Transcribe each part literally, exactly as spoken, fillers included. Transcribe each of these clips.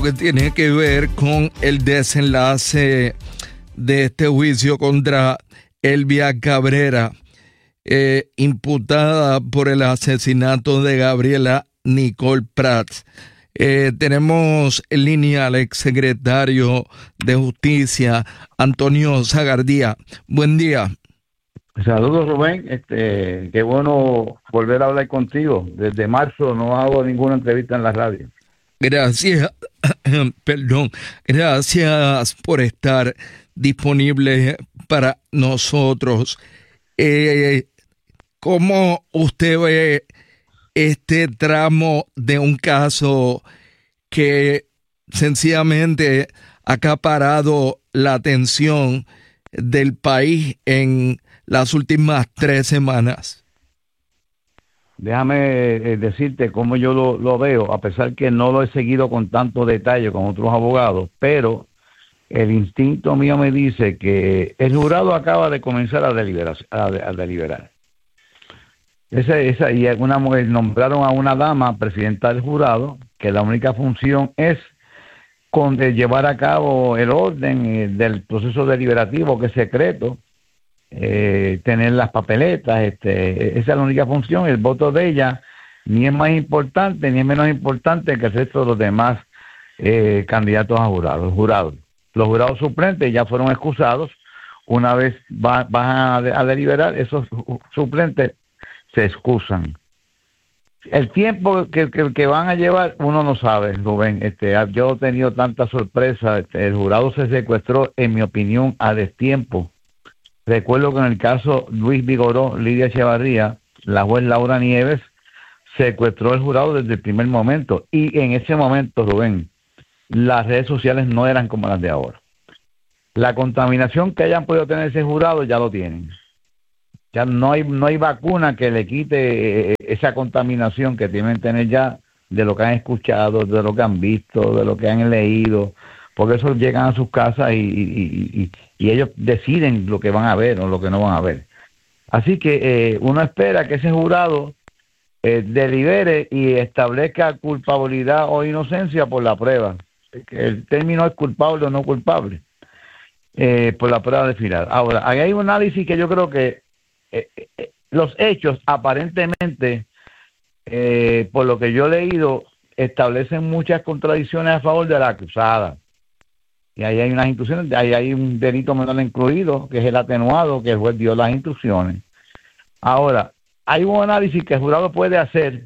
que tiene que ver con el desenlace de este juicio contra Elvia Cabrera, eh, imputada por el asesinato de Gabriela Nicole Prats. Eh, tenemos en línea al exsecretario de Justicia, Antonio Zagardía. Buen día. Saludos, Rubén. Este, qué bueno volver a hablar contigo. Desde marzo no hago ninguna entrevista en la radio. Gracias, perdón, gracias por estar disponible para nosotros. Eh, ¿Cómo usted ve este tramo de un caso que sencillamente ha acaparado la atención del país en las últimas tres semanas? Déjame eh, decirte cómo yo lo, lo veo, a pesar que no lo he seguido con tanto detalle con otros abogados, pero el instinto mío me dice que el jurado acaba de comenzar a deliberar. A, a deliberar. Esa, esa, y una mujer, nombraron a una dama presidenta del jurado, que la única función es con, de llevar a cabo el orden eh, del proceso deliberativo, que es secreto. Eh, tener las papeletas, este, esa es la única función. El voto de ella ni es más importante ni es menos importante que el resto de los demás eh, candidatos a jurados. Jurados. Los jurados suplentes ya fueron excusados. Una vez va, van a, a deliberar, esos suplentes se excusan. El tiempo que, que, que van a llevar, uno no sabe, Rubén. Este, yo he tenido tanta sorpresa. Este, el jurado se secuestró, en mi opinión, a destiempo. Recuerdo que en el caso Luis Vigoró, Lidia Echevarría, la juez Laura Nieves secuestró el jurado desde el primer momento. Y en ese momento, Rubén, las redes sociales no eran como las de ahora. La contaminación que hayan podido tener ese jurado ya lo tienen. Ya no hay no hay vacuna que le quite esa contaminación que tienen que tener ya de lo que han escuchado, de lo que han visto, de lo que han leído. Porque eso llegan a sus casas y, y, y, y ellos deciden lo que van a ver o lo que no van a ver. Así que eh, uno espera que ese jurado eh, delibere y establezca culpabilidad o inocencia por la prueba. El término es culpable o no culpable, eh, por la prueba de final. Ahora, ahí hay un análisis que yo creo que eh, eh, los hechos aparentemente, eh, por lo que yo he leído, establecen muchas contradicciones a favor de la acusada. Y ahí hay unas instrucciones, ahí hay un delito menor incluido, que es el atenuado, que el juez dio las instrucciones. Ahora, hay un análisis que el jurado puede hacer.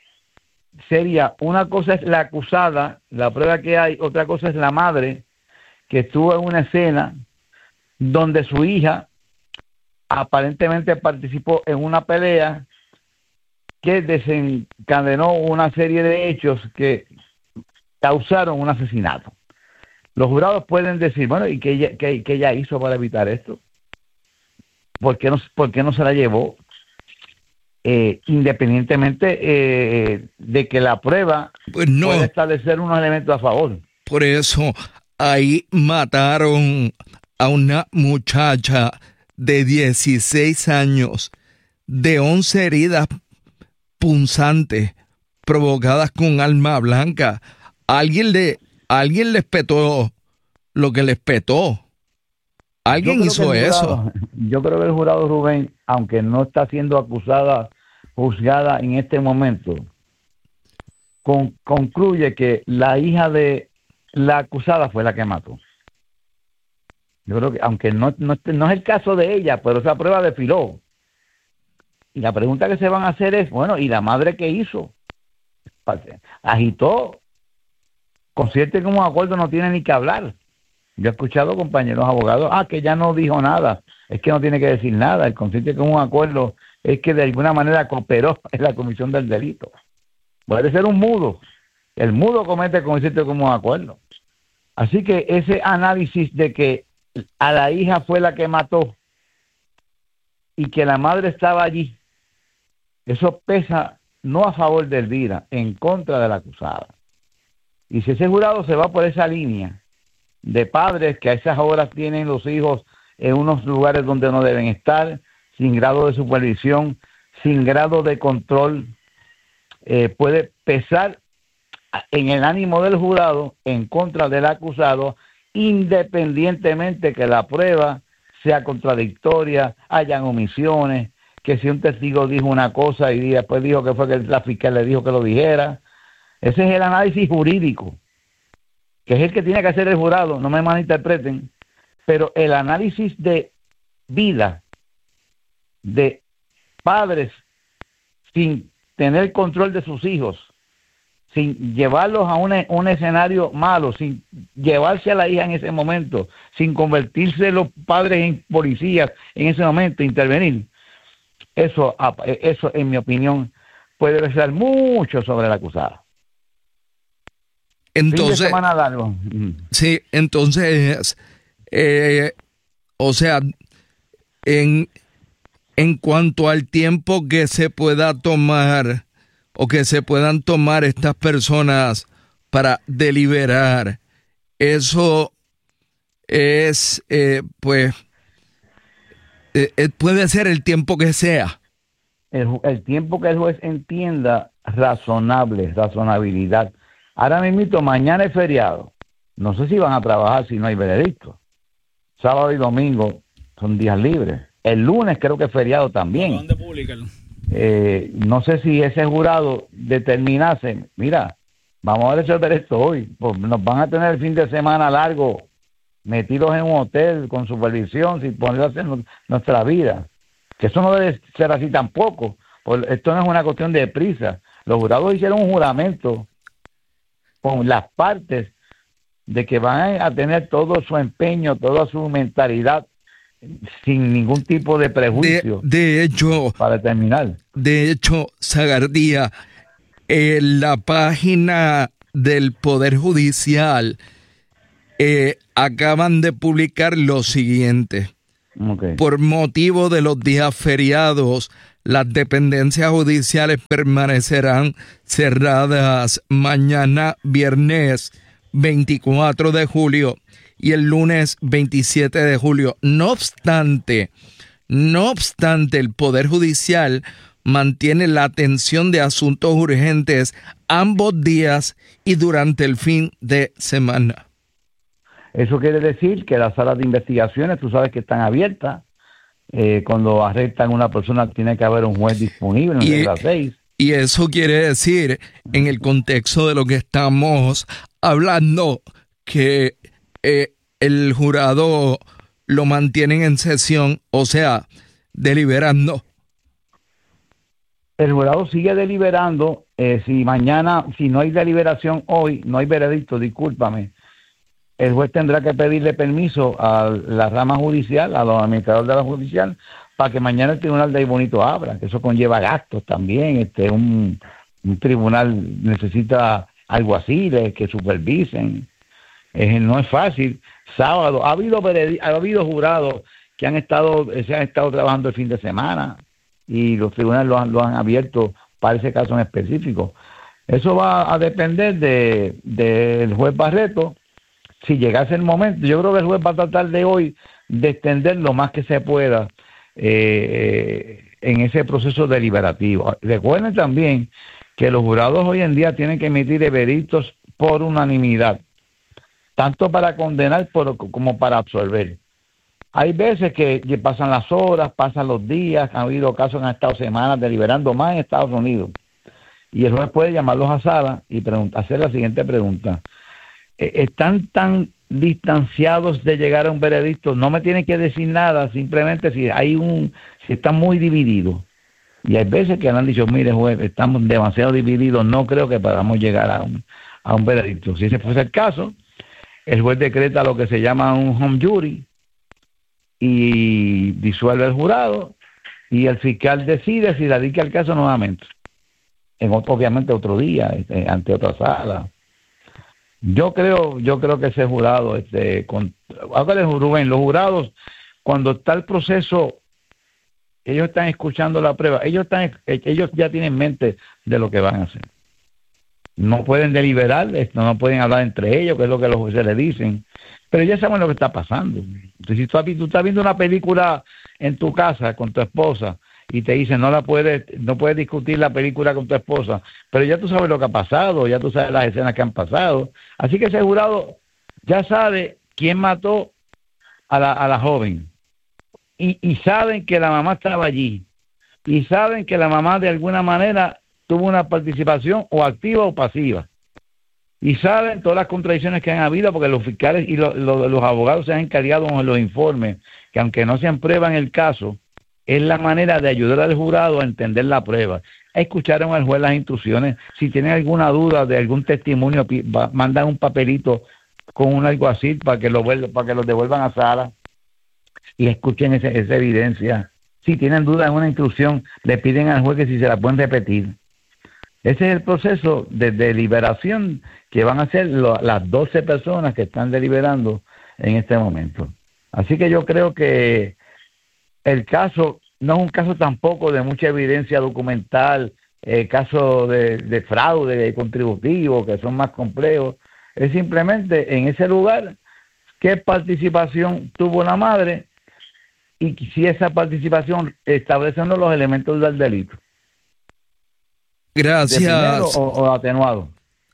Sería, una cosa es la acusada, la prueba que hay, otra cosa es la madre, que estuvo en una escena donde su hija aparentemente participó en una pelea que desencadenó una serie de hechos que causaron un asesinato. Los jurados pueden decir, bueno, ¿y qué ella, qué, qué ella hizo para evitar esto? ¿Por qué no, por qué no se la llevó? Eh, independientemente eh, de que la prueba pues no, puede establecer unos elementos a favor. Por eso ahí mataron a una muchacha de dieciséis años, de once heridas punzantes provocadas con arma blanca. Alguien le Alguien les petó lo que les petó. Alguien hizo jurado, eso. Yo creo que el jurado, Rubén, aunque no está siendo acusada, juzgada en este momento, con, concluye que la hija de la acusada fue la que mató. Yo creo que, aunque no, no, no es el caso de ella, pero esa prueba desfiló. Y la pregunta que se van a hacer es, bueno, ¿y la madre qué hizo? Agitó. Consciente que un acuerdo no tiene ni que hablar. Yo he escuchado compañeros abogados, ah, que ya no dijo nada, es que no tiene que decir nada. El consciente que un acuerdo es que de alguna manera cooperó en la comisión del delito. Puede ser un mudo. El mudo comete consciente como un acuerdo. Así que ese análisis de que a la hija fue la que mató y que la madre estaba allí, eso pesa no a favor de Elvira, en contra de la acusada. Y si ese jurado se va por esa línea de padres que a esas horas tienen los hijos en unos lugares donde no deben estar, sin grado de supervisión, sin grado de control, eh, puede pesar en el ánimo del jurado en contra del acusado, independientemente que la prueba sea contradictoria, hayan omisiones, que si un testigo dijo una cosa y después dijo que fue que la fiscal le dijo que lo dijera. Ese es el análisis jurídico, que es el que tiene que hacer el jurado, no me malinterpreten, pero el análisis de vida de padres sin tener control de sus hijos, sin llevarlos a un, un escenario malo, sin llevarse a la hija en ese momento, sin convertirse los padres en policías en ese momento, intervenir. Eso, eso en mi opinión, puede revelar mucho sobre el acusado. Entonces, fin de semana largo. Sí, entonces, eh, o sea, en, en cuanto al tiempo que se pueda tomar o que se puedan tomar estas personas para deliberar, eso es, eh, pues, eh, puede ser el tiempo que sea. El, el tiempo que el juez entienda razonable, razonabilidad. Ahora mismo, mañana es feriado. No sé si van a trabajar si no hay veredicto. Sábado y domingo son días libres. El lunes creo que es feriado también. ¿Dónde publican? Eh, no sé si ese jurado determinase, mira, vamos a resolver esto hoy, pues nos van a tener el fin de semana largo metidos en un hotel con supervisión sin poner a hacer nuestra vida, que eso no debe ser así tampoco, pues esto no es una cuestión de prisa. Los jurados hicieron un juramento con las partes de que van a tener todo su empeño, toda su mentalidad sin ningún tipo de prejuicio. De, de hecho, para terminar. De hecho, Zagardía, en la página del Poder Judicial eh, acaban de publicar lo siguiente. Okay. Por motivo de los días feriados, las dependencias judiciales permanecerán cerradas mañana viernes veinticuatro de julio y el lunes veintisiete de julio. No obstante, no obstante, el Poder Judicial mantiene la atención de asuntos urgentes ambos días y durante el fin de semana. Eso quiere decir que las salas de investigaciones, tú sabes que están abiertas. Eh, cuando arrestan a una persona tiene que haber un juez disponible en las seis. Y eso quiere decir, en el contexto de lo que estamos hablando, que eh, el jurado lo mantienen en sesión, o sea, deliberando. El jurado sigue deliberando. Eh, si mañana, si no hay deliberación hoy, no hay veredicto, discúlpame, el juez tendrá que pedirle permiso a la rama judicial, a los administradores de la judicial, para que mañana el tribunal de ahí bonito abra, que eso conlleva gastos también. Este un, un tribunal necesita alguaciles que supervisen. Eh, no es fácil. Sábado, ha habido ha habido jurados que han estado, se han estado trabajando el fin de semana y los tribunales lo han, lo han abierto para ese caso en específico. Eso va a depender de del juez Barreto. Si llegase el momento, yo creo que el juez va a tratar de hoy de extender lo más que se pueda eh, en ese proceso deliberativo. Recuerden también que los jurados hoy en día tienen que emitir veredictos por unanimidad, tanto para condenar por, como para absolver. Hay veces que pasan las horas, pasan los días, han habido casos que han estado semanas deliberando más en Estados Unidos, y el juez puede llamarlos a sala y hacer la siguiente pregunta: ¿están tan distanciados de llegar a un veredicto? No me tienen que decir nada, simplemente si hay un, si están muy divididos. Y hay veces que han dicho, mire juez, estamos demasiado divididos, no creo que podamos llegar a un, a un veredicto. Si ese fuese el caso, el juez decreta lo que se llama un home jury y disuelve el jurado, y el fiscal decide si radica el caso nuevamente, en otro, obviamente otro día, este, ante otra sala. Yo creo, yo creo que ese jurado, este, con, hágale, Rubén, los jurados, cuando está el proceso, ellos están escuchando la prueba, ellos están, ellos ya tienen mente de lo que van a hacer. No pueden deliberar, no pueden hablar entre ellos, que es lo que los jueces le dicen, pero ya saben lo que está pasando. Entonces, si tú, tú estás viendo una película en tu casa con tu esposa y te dicen no la puedes, no puedes discutir la película con tu esposa, pero ya tú sabes lo que ha pasado, ya tú sabes las escenas que han pasado, así que ese jurado ya sabe quién mató a la, a la joven, y, y saben que la mamá estaba allí, y saben que la mamá de alguna manera tuvo una participación o activa o pasiva, y saben todas las contradicciones que han habido, porque los fiscales y lo, lo, los abogados se han encargado en los informes, que aunque no sean prueba en el caso, es la manera de ayudar al jurado a entender la prueba. Escucharon al juez las instrucciones, si tienen alguna duda de algún testimonio, mandan un papelito con un alguacil para que lo para que los devuelvan a sala y escuchen ese, esa evidencia. Si tienen duda en una instrucción, le piden al juez que si se la pueden repetir. Ese es el proceso de deliberación que van a hacer lo, las doce personas que están deliberando en este momento. Así que yo creo que el caso no es un caso tampoco de mucha evidencia documental, eh, caso de, de fraude contributivo, que son más complejos. Es simplemente en ese lugar qué participación tuvo la madre y si esa participación establece los elementos del delito. Gracias. O, o atenuado.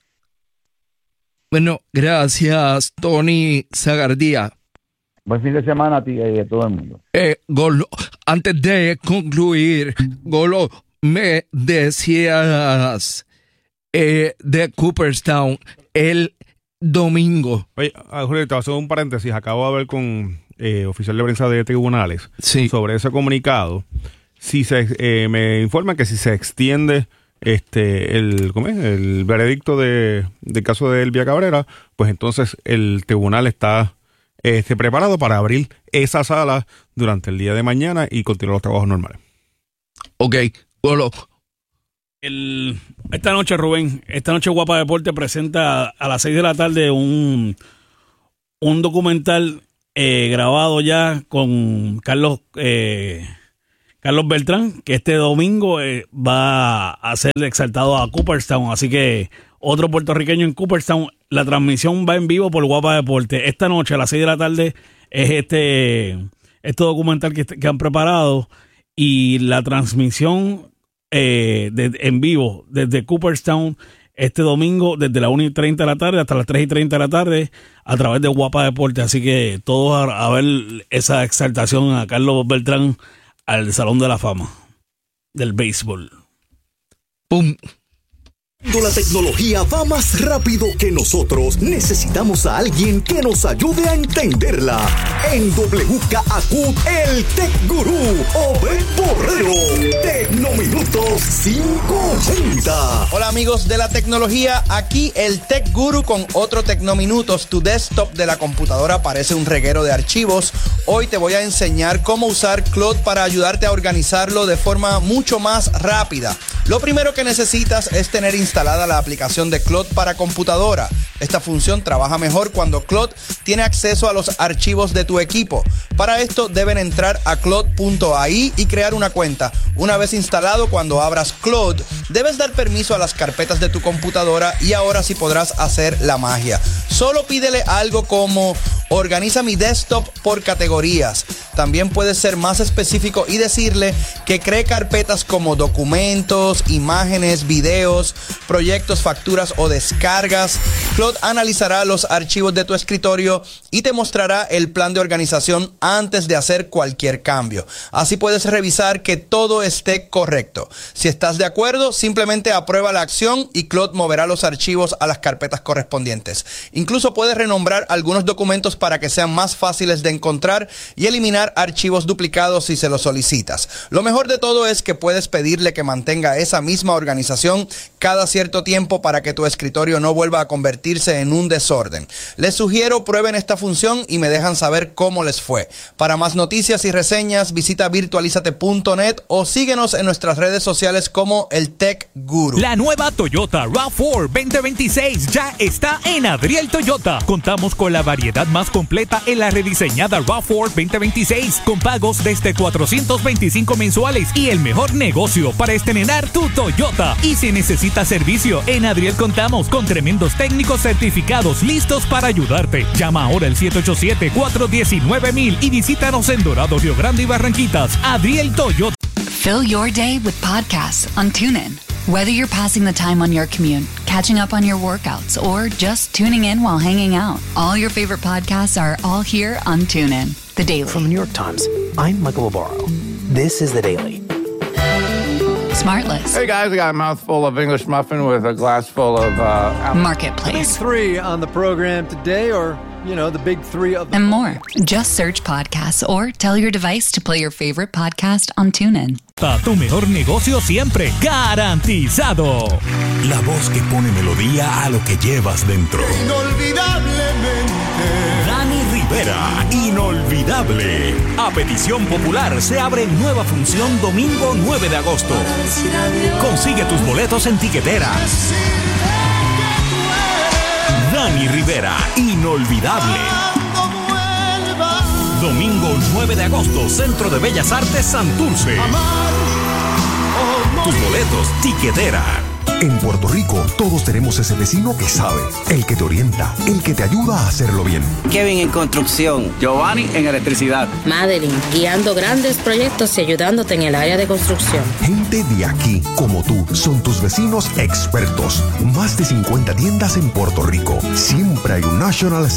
Bueno, gracias, Tony Zagardía. Buen fin de semana a ti y a todo el mundo. Eh, Golo, antes de concluir, Golo, me decías eh, de Cooperstown el domingo. Oye, Julio, te voy a hacer un paréntesis. Acabo de hablar con eh, oficial de prensa de tribunales sí. sobre ese comunicado. Si se eh, me informan que si se extiende este el ¿cómo es? el veredicto de del caso de Elvia Cabrera, pues entonces el tribunal está este, preparado para abrir esa sala durante el día de mañana y continuar los trabajos normales. Ok, Golo. El, esta noche, Rubén, esta noche Guapa Deporte presenta a las seis de la tarde un, un documental eh, grabado ya con Carlos eh, Carlos Beltrán, que este domingo eh, va a ser exaltado a Cooperstown, así que otro puertorriqueño en Cooperstown. La transmisión va en vivo por Guapa Deporte. Esta noche a las seis de la tarde es este, este documental que, que han preparado y la transmisión Eh, de, en vivo desde Cooperstown este domingo desde las una y treinta de la tarde hasta las tres y treinta de la tarde a través de Guapa Deporte, así que todos a, a ver esa exaltación a Carlos Beltrán al Salón de la Fama del béisbol. ¡Pum! Cuando la tecnología va más rápido que nosotros, necesitamos a alguien que nos ayude a entenderla. En W K A Q, el Tech Gurú, Obed Borrero. Tecnominutos quinientos ochenta. Hola amigos de la tecnología, aquí el Tech Guru con otro Tecnominutos. Tu desktop de la computadora parece un reguero de archivos. Hoy te voy a enseñar cómo usar Claude para ayudarte a organizarlo de forma mucho más rápida. Lo primero que necesitas es tener instalada la aplicación de Claude para computadora. Esta función trabaja mejor cuando Claude tiene acceso a los archivos de tu equipo. Para esto deben entrar a claude punto a i y crear una cuenta. Una vez instalado, cuando abras Claude, debes dar permiso a las carpetas de tu computadora y ahora sí podrás hacer la magia. Solo pídele algo como organiza mi desktop por categorías. También puedes ser más específico y decirle que cree carpetas como documentos, imágenes, videos, proyectos, facturas o descargas. Claude analizará los archivos de tu escritorio y te mostrará el plan de organización antes de hacer cualquier cambio. Así puedes revisar que todo esté correcto. Si estás de acuerdo, simplemente aprueba la acción y Claude moverá los archivos a las carpetas correspondientes. Incluso puedes renombrar algunos documentos para que sean más fáciles de encontrar y eliminar archivos duplicados si se los solicitas. Lo mejor de todo es que puedes pedirle que mantenga esa misma organización cada cierto tiempo para que tu escritorio no vuelva a convertirse en un desorden. Les sugiero prueben esta función y me dejan saber cómo les fue. Para más noticias y reseñas, visita virtualizate punto net o síguenos en nuestras redes sociales como el Tech Guru. La nueva Toyota RAV cuatro veinte veintiséis ya está en Adriel Toyota. Contamos con la variedad más completa en la rediseñada RAV cuatro veinte veintiséis con pagos desde cuatrocientos veinticinco mensuales y el mejor negocio para estrenar tu Toyota. Y si necesitas servicio, en Adriel contamos con tremendos técnicos certificados listos para ayudarte. Llama ahora al siete ocho siete, cuatro uno nueve, mil y visítanos en Dorado, Río Grande y Barranquitas. Adriel Toyota. Fill your day with podcasts on TuneIn. Whether you're passing the time on your commute, catching up on your workouts, or just tuning in while hanging out, all your favorite podcasts are all here on TuneIn. The Daily. From the New York Times, I'm Michael Barbaro. This is The Daily. Smartless. Hey guys, I got a mouthful of English muffin with a glass full of uh, Marketplace. Big three on the program today, or, you know, the big three of the... And more. Just search podcasts or tell your device to play your favorite podcast on TuneIn. Tu mejor negocio siempre garantizado. La voz que pone melodía a lo que llevas dentro. Inolvidablemente. Dani Rivera, inolvidable. A petición popular se abre nueva función domingo nueve de agosto. Consigue tus boletos en Tiquetera. Dani Rivera, inolvidable. Domingo nueve de agosto, Centro de Bellas Artes Santurce. Tus boletos, Tiquetera. En Puerto Rico, todos tenemos ese vecino que sabe, el que te orienta, el que te ayuda a hacerlo bien. Kevin en construcción, Giovanni en electricidad, Madeline guiando grandes proyectos y ayudándote en el área de construcción. Gente de aquí, como tú, son tus vecinos expertos. Más de cincuenta tiendas en Puerto Rico. Siempre hay un National